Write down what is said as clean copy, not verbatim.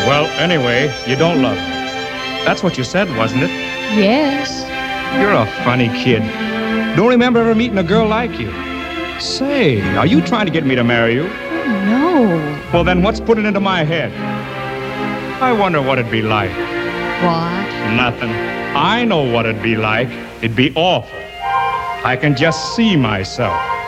Well, anyway, you don't love me. That's what you said, wasn't it? Yes. You're a funny kid. Don't remember ever meeting a girl like you. Say, are you trying to get me to marry you? Oh, no. Well, then what's put it into my head? I wonder what it'd be like. What? Nothing. I know what it'd be like. It'd be awful. I can just see myself.